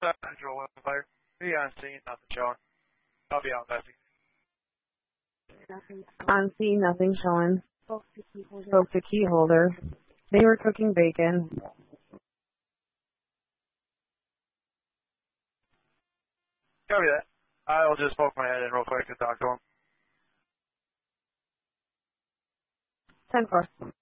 Control one fire. Be on scene, nothing showing. I'll be out investing. On scene, nothing showing. Spoke to key holder. They were cooking bacon. Copy that. I'll just poke my head in real quick and talk to him. 10-4.